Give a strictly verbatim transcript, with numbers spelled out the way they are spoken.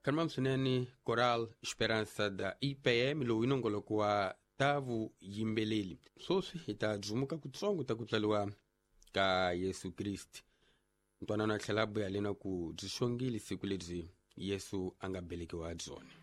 Kama msuneni Coral Esperança da I P M lo inongolo kwa tavu yimbeleli. Sosi itadzumuka kutsongo takutlalwa ka Yesu Kristi. Ntwana na tlhelabu ya lena ku dzishongili siku ledzi Yesu angabelekiwa dzone.